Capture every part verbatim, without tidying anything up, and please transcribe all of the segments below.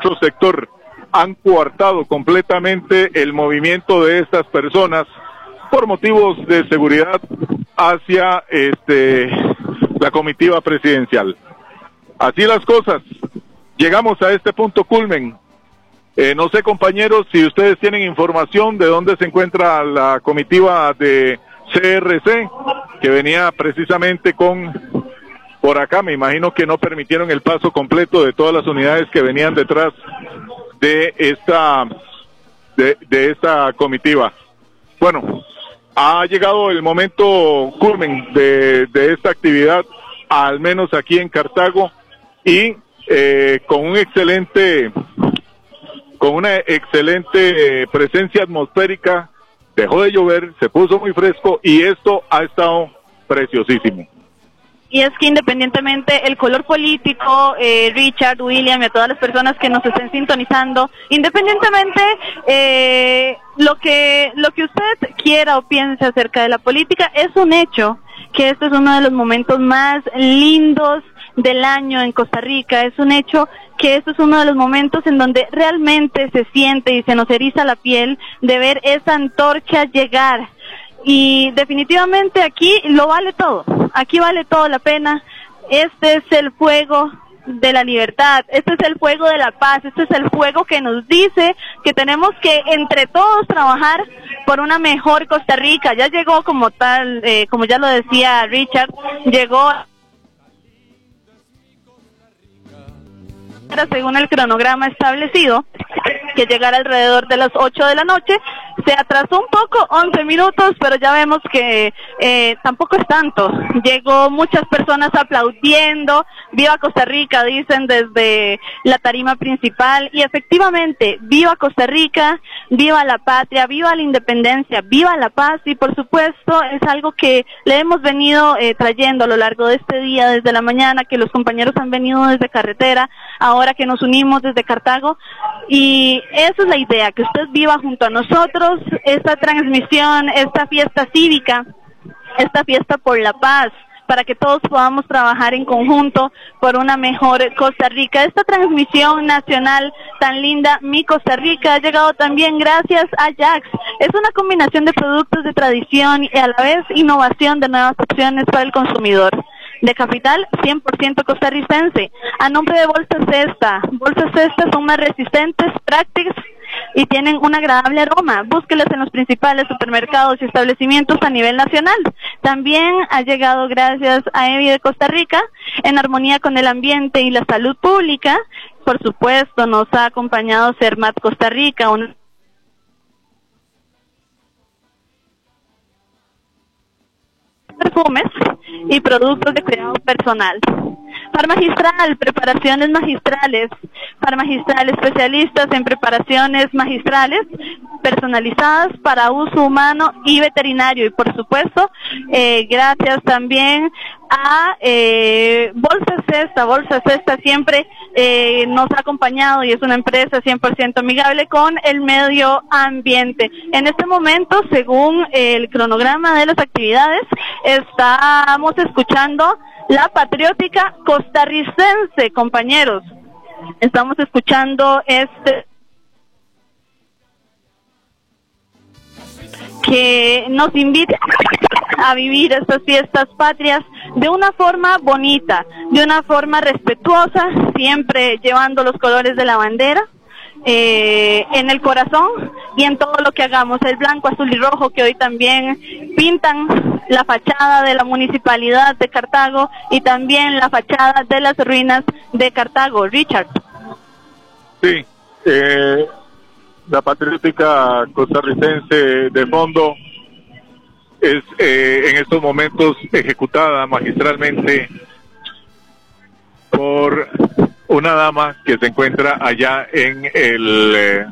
nuestro sector han coartado completamente el movimiento de estas personas por motivos de seguridad hacia este la comitiva presidencial. Así las cosas, llegamos a este punto culmen. Eh, no sé, compañeros, si ustedes tienen información de dónde se encuentra la comitiva de C R C, que venía precisamente con, por acá, me imagino que no permitieron el paso completo de todas las unidades que venían detrás de esta, de, de esta comitiva. Bueno, ha llegado el momento culmen de, de esta actividad, al menos aquí en Cartago, y eh, con un excelente, con una excelente eh, presencia atmosférica. Dejó de llover, se puso muy fresco y esto ha estado preciosísimo. Y es que independientemente el color político, eh, Richard, William y a todas las personas que nos estén sintonizando, independientemente eh, lo que lo que usted quiera o piense acerca de la política, es un hecho que este es uno de los momentos más lindos del año en Costa Rica. Es un hecho que este es uno de los momentos en donde realmente se siente y se nos eriza la piel de ver esa antorcha llegar. Y definitivamente aquí lo vale todo, aquí vale todo la pena. Este es el fuego de la libertad, este es el fuego de la paz, este es el fuego que nos dice que tenemos que entre todos trabajar por una mejor Costa Rica. Ya llegó como tal, eh, como ya lo decía Richard, llegó según el cronograma establecido, que llegara alrededor de las ocho de la noche. Se atrasó un poco, once minutos, pero ya vemos que eh, tampoco es tanto. Llegó muchas personas aplaudiendo, viva Costa Rica, dicen desde la tarima principal, y efectivamente, viva Costa Rica, viva la patria, viva la independencia, viva la paz, y por supuesto es algo que le hemos venido eh, trayendo a lo largo de este día, desde la mañana, que los compañeros han venido desde carretera, ahora que nos unimos desde Cartago, y esa es la idea, que usted viva junto a nosotros esta transmisión, esta fiesta cívica, esta fiesta por la paz, para que todos podamos trabajar en conjunto por una mejor Costa Rica. Esta transmisión nacional tan linda, Mi Costa Rica, ha llegado también gracias a Jax. Es una combinación de productos de tradición y a la vez innovación de nuevas opciones para el consumidor. De capital cien por ciento costarricense. A nombre de Bolsas Cesta. Bolsas Cesta son más resistentes, prácticas y tienen un agradable aroma. Búsquelas en los principales supermercados y establecimientos a nivel nacional. También ha llegado gracias a Evi de Costa Rica, en armonía con el ambiente y la salud pública. Por supuesto, nos ha acompañado Cermat Costa Rica, un perfumes y productos de cuidado personal. Farmagistral, preparaciones magistrales. Farmagistral, especialistas en preparaciones magistrales personalizadas para uso humano y veterinario. Y por supuesto, eh, gracias también a eh, Bolsa Cesta. Bolsa Cesta siempre eh, nos ha acompañado y es una empresa cien por ciento amigable con el medio ambiente. En este momento, según el cronograma de las actividades, estamos escuchando la patriótica costarricense, compañeros. Estamos escuchando este que nos invita a vivir estas fiestas patrias de una forma bonita, de una forma respetuosa, siempre llevando los colores de la bandera eh, en el corazón y en todo lo que hagamos, el blanco, azul y rojo que hoy también pintan la fachada de la municipalidad de Cartago y también la fachada de las ruinas de Cartago. Richard. Sí, eh, la patriótica costarricense de fondo es eh, en estos momentos ejecutada magistralmente por una dama que se encuentra allá en el eh,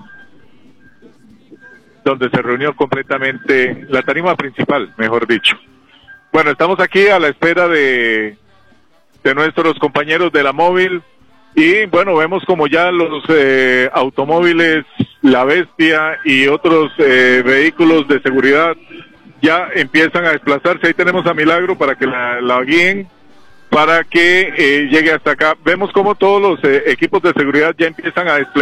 donde se reunió completamente la tarima principal, mejor dicho. Bueno, estamos aquí a la espera de de nuestros compañeros de la móvil y bueno, vemos como ya los eh, automóviles La Bestia y otros eh, vehículos de seguridad ya empiezan a desplazarse. Ahí tenemos a Milagro para que la, la guíen, para que eh, llegue hasta acá. Vemos como todos los eh, equipos de seguridad ya empiezan a desplegar